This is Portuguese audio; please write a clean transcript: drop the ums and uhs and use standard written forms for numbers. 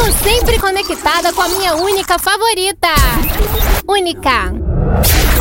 Estou sempre conectada com a minha única favorita. Única.